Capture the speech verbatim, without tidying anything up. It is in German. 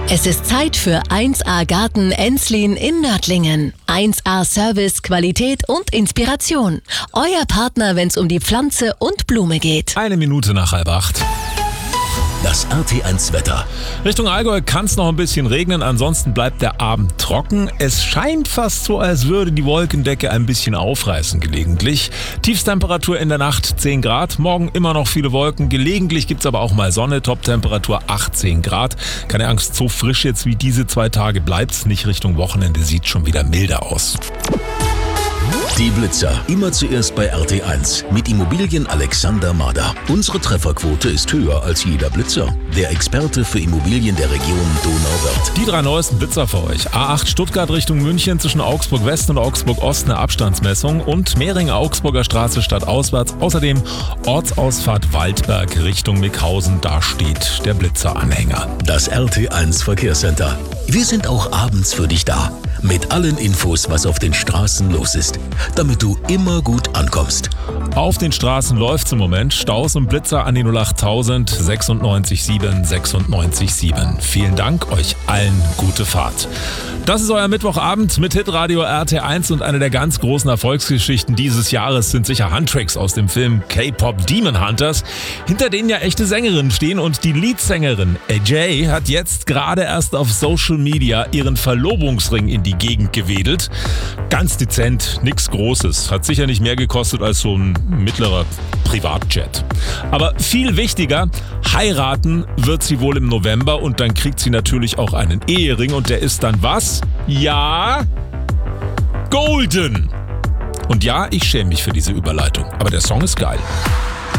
Es ist Zeit für eins A Garten Enslin in Nördlingen. eins A Service, Qualität und Inspiration. Euer Partner, wenn es um die Pflanze und Blume geht. Eine Minute nach halb acht. Das R T eins Wetter. Richtung Allgäu kann es noch ein bisschen regnen, ansonsten bleibt der Abend trocken. Es scheint fast so, als würde die Wolkendecke ein bisschen aufreißen gelegentlich. Tiefstemperatur in der Nacht zehn Grad, morgen immer noch viele Wolken. Gelegentlich gibt es aber auch mal Sonne, Toptemperatur achtzehn Grad. Keine Angst, so frisch jetzt wie diese zwei Tage bleibt's nicht. Richtung Wochenende sieht schon wieder milder aus. Die Blitzer. Immer zuerst bei R T eins. Mit Immobilien Alexander Mader. Unsere Trefferquote ist höher als jeder Blitzer. Der Experte für Immobilien der Region Donauwörth. Die drei neuesten Blitzer für euch. A acht Stuttgart Richtung München zwischen Augsburg West und Augsburg Ost eine Abstandsmessung und Mehring Augsburger Straße stadtauswärts. Außerdem Ortsausfahrt Waldberg Richtung Mickhausen. Da steht der Blitzeranhänger. Das R T eins Verkehrscenter. Wir sind auch abends für dich da. Mit allen Infos, was auf den Straßen los ist, damit du immer gut ankommst. Auf den Straßen läuft's im Moment. Staus und Blitzer an die null acht tausend sechsundneunzig sieben sechsundneunzig sieben. Vielen Dank, euch allen gute Fahrt. Das ist euer Mittwochabend mit Hitradio R T eins und eine der ganz großen Erfolgsgeschichten dieses Jahres sind sicher Handtracks aus dem Film K-Pop Demon Hunters, hinter denen ja echte Sängerinnen stehen und die Leadsängerin A J hat jetzt gerade erst auf Social Media ihren Verlobungsring in die Gegend gewedelt. Ganz dezent, nix Großes, hat sicher nicht mehr gekostet als so ein mittlerer Privatjet. Aber viel wichtiger, heiraten wird sie wohl im November und dann kriegt sie natürlich auch einen Ehering und der ist dann was? Ja, golden. Und ja, ich schäme mich für diese Überleitung, aber der Song ist geil.